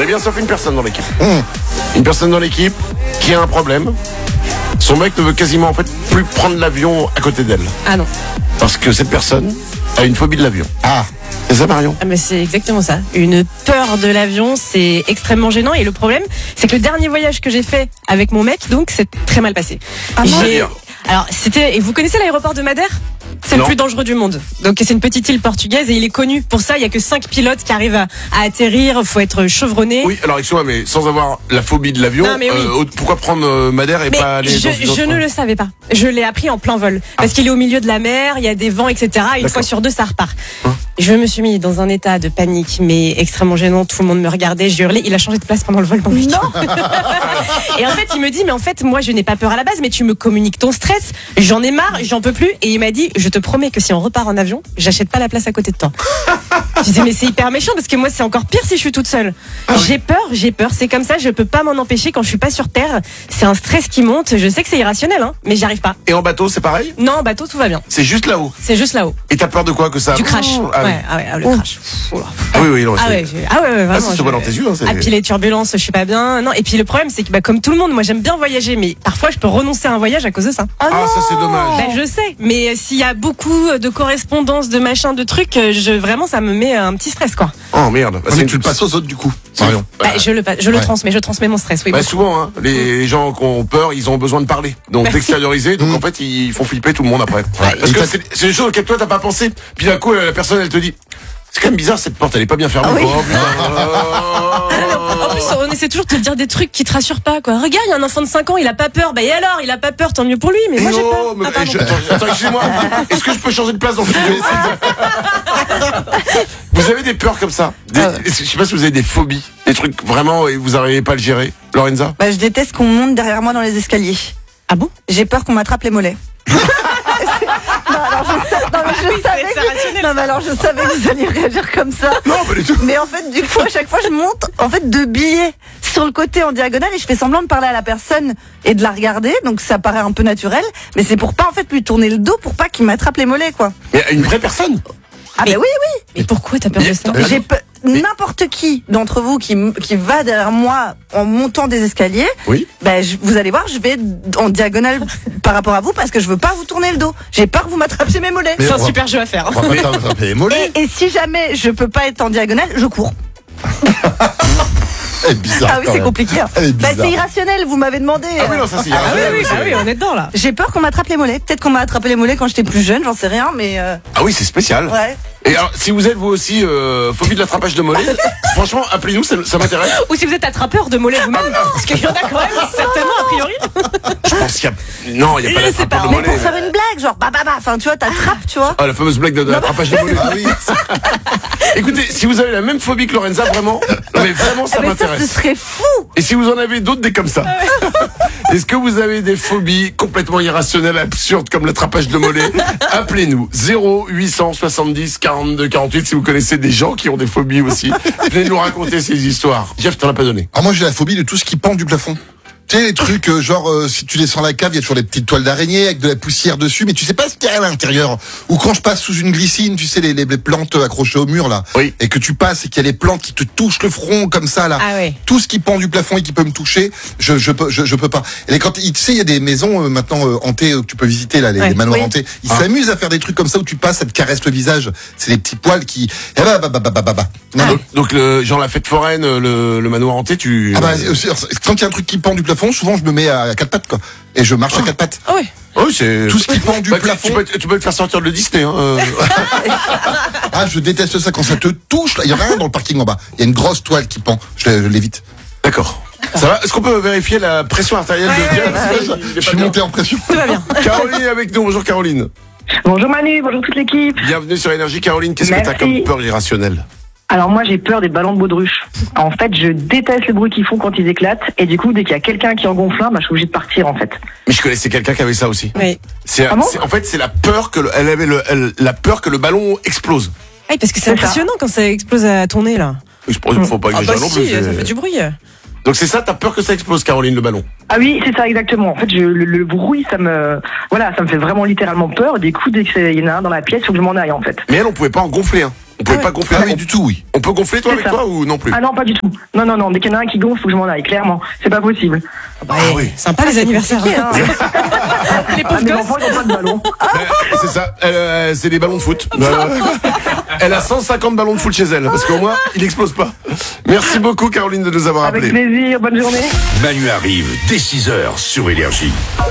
On a bien sauf une personne dans l'équipe. Une personne dans l'équipe qui a un problème. Son mec ne veut quasiment en fait plus prendre l'avion à côté d'elle. Ah non. Parce que cette personne a une phobie de l'avion. Ah, c'est ça, Marion? Ah mais c'est exactement ça. Une peur de l'avion, c'est extrêmement gênant. Et le problème, c'est que le dernier voyage que j'ai fait avec mon mec, donc, c'est très mal passé. Alors, c'était... Et vous connaissez l'aéroport de Madère ? C'est le plus dangereux du monde. Donc c'est une petite île portugaise et il est connu pour ça. Il y a que 5 pilotes qui arrivent à atterrir. Faut être chevronné. Oui, alors excuse-moi, mais sans avoir la phobie de l'avion, pourquoi prendre Madère et pas aller dans une autre... Je ne le savais pas. Je l'ai appris en plein vol. Parce qu'il est au milieu de la mer, il y a des vents, etc. Une fois sur deux, ça repart. Je me suis mis dans un état de panique, mais extrêmement gênant. Tout le monde me regardait, je hurlais. Il a changé de place pendant le vol, mon mec. Non. Et en fait, il me dit, mais en fait, moi, je n'ai pas peur à la base, mais tu me communiques ton stress. J'en ai marre, j'en peux plus. Et il m'a dit, je te promets que si on repart en avion, j'achète pas la place à côté de toi. Je disais, mais c'est hyper méchant parce que moi, c'est encore pire si je suis toute seule. J'ai peur. C'est comme ça, je peux pas m'en empêcher quand je suis pas sur Terre. C'est un stress qui monte. Je sais que c'est irrationnel, hein, mais j'y arrive pas. Et en bateau, c'est pareil? Non, en bateau, tout va bien. C'est juste là-haut. C'est juste là-haut. Et t'as peur de quoi que ça? Du crash. Le crash. Oui, non, vraiment. Ça se voit dans tes yeux. Ah, puis les turbulences, je suis pas bien. Non, et puis le problème, c'est que comme tout le monde, moi j'aime bien voyager, mais parfois je peux renoncer à un voyage à cause de ça. Ça c'est dommage. Je sais, mais s'il y a beaucoup de correspondances, de machins, de trucs, vraiment ça me met un petit stress, quoi. Oh merde. Mais tu le passes aux autres du coup, Marion. Je le transmets mon stress. Oui. Souvent, hein, les gens qui ont peur, ils ont besoin de parler, donc d'extérioriser. Donc en fait, ils font flipper tout le monde après. Parce que c'est des choses auxquelles toi t'as pas pensé. Puis d'un coup, la personne elle te dit. C'est quand même bizarre, cette porte, elle est pas bien fermée. En plus, on essaie toujours de te dire des trucs qui te rassurent pas, quoi. Regarde, il y a un enfant de 5 ans, il a pas peur. Et alors, il a pas peur, tant mieux pour lui, mais moi j'ai peur. Attends, excusez-moi. Est-ce que je peux changer de place dans ce studio? Vous avez des peurs comme ça? Je sais pas si vous avez des phobies, des trucs vraiment et vous n'arrivez pas à le gérer. Lorenza? Je déteste qu'on monte derrière moi dans les escaliers. Ah bon? J'ai peur qu'on m'attrape les mollets. Je savais que vous alliez réagir comme ça. Non, pas du tout. Mais en fait, du coup, à chaque fois, je monte de billets sur le côté en diagonale et je fais semblant de parler à la personne et de la regarder. Donc ça paraît un peu naturel, mais c'est pour pas en fait lui tourner le dos pour pas qu'il m'attrape les mollets, quoi. Mais une vraie personne? Oui. Mais pourquoi t'as peur de ça? N'importe qui d'entre vous qui va derrière moi en montant des escaliers, vous allez voir, je vais en diagonale par rapport à vous parce que je veux pas vous tourner le dos. J'ai peur que vous m'attrapiez mes mollets. C'est un super jeu à faire. On va t'attraper les mollets. Et si jamais je peux pas être en diagonale, je cours. Elle est bizarre. Ah oui, c'est compliqué. C'est irrationnel, vous m'avez demandé. Ah oui, non, ça c'est irrationnel. Oui, on est dedans là. J'ai peur qu'on m'attrape les mollets. Peut-être qu'on m'a attrapé les mollets quand j'étais plus jeune, j'en sais rien, mais. Ah oui, c'est spécial. Ouais. Et alors, si vous êtes vous aussi phobie de l'attrapage de mollets, franchement, appelez-nous, ça m'intéresse. Ou si vous êtes attrapeur de mollets vous-même, parce qu'il y en a quand même certainement a priori. Je pense qu'il y a... Non, il n'y a pas d'attrapage de Mais mollets. pour faire une blague, genre enfin tu vois, t'attrapes, tu vois. Ah, la fameuse blague de l'attrapage de mollets. Ah oui. Écoutez, si vous avez la même phobie que Lorenza, vraiment, ça m'intéresse. Ça, ce serait fou. Et si vous en avez d'autres, des comme ça. Est-ce que vous avez des phobies complètement irrationnelles, absurdes, comme l'attrapage de mollets? Appelez-nous 0870 42 48 si vous connaissez des gens qui ont des phobies aussi. Venez nous raconter ces histoires. Jeff, t'en as pas donné. Moi j'ai la phobie de tout ce qui pend du plafond. Tu sais, les trucs, si tu descends la cave, il y a toujours des petites toiles d'araignée avec de la poussière dessus, mais tu sais pas ce qu'il y a à l'intérieur. Ou quand je passe sous une glycine, tu sais, les plantes accrochées au mur, là. Oui. Et que tu passes et qu'il y a les plantes qui te touchent le front, comme ça, là. Ah ouais. Tout ce qui pend du plafond et qui peut me toucher, je peux pas. Et quand, tu sais, il y a des maisons, maintenant, hantées, que tu peux visiter, là, les manoirs hantés. Ils s'amusent à faire des trucs comme ça où tu passes, ça te caresse le visage. C'est des petits poils qui, Donc, genre la fête foraine, le manoir hanté, tu... quand il y a un truc qui pend du plafond, souvent, je me mets à quatre pattes, quoi. Et je marche à quatre pattes. Ah oui. Oui, c'est... Tout ce qui pend du plafond. Tu peux te faire sortir de Disney, hein. Je déteste ça quand ça te touche. Il y en a un dans le parking en bas. Il y a une grosse toile qui pend. Je l'évite. D'accord. Ça va? Est-ce qu'on peut vérifier la pression artérielle de Jeff? Je suis monté en pression. Tout va bien. Caroline est avec nous. Bonjour Caroline. Bonjour Manu, bonjour toute l'équipe. Bienvenue sur Énergie. Caroline, qu'est-ce que t'as comme peur irrationnelle? Alors moi j'ai peur des ballons de baudruche. En fait je déteste le bruit qu'ils font quand ils éclatent et du coup dès qu'il y a quelqu'un qui en gonfle un, je suis obligée de partir en fait. Mais je connaissais quelqu'un qui avait ça aussi. Oui. En fait c'est la peur que elle avait la peur que le ballon explose. Oui, parce que c'est impressionnant quand ça explose à ton nez là. Il faut pas exagérer non plus. Ça fait du bruit. Donc c'est ça, t'as peur que ça explose, Caroline, le ballon? Ah oui, c'est ça exactement. En fait, le bruit, ça me fait vraiment littéralement peur. Du coup, dès qu'il y en a un dans la pièce, il faut que je m'en aille en fait. Mais elle, on pouvait pas en gonfler un. On pouvait pas gonfler. Ah oui, du tout, oui. On peut gonfler, toi, C'est avec ça. toi, ou non plus? Ah non, pas du tout. Non. Dès qu'il y en a un qui gonfle, faut que je m'en aille, clairement. C'est pas possible. Ah oui. Sympa les anniversaires. Hein. Les pauvres Mes gosses. enfants, ils ont pas de ballon. C'est ça, c'est des ballons de foot. Elle a 150 ballons de foot chez elle, parce qu'au moins, il explose pas. Merci beaucoup, Caroline, de nous avoir Avec appelés. plaisir, bonne journée. Manu arrive dès 6h sur Énergie.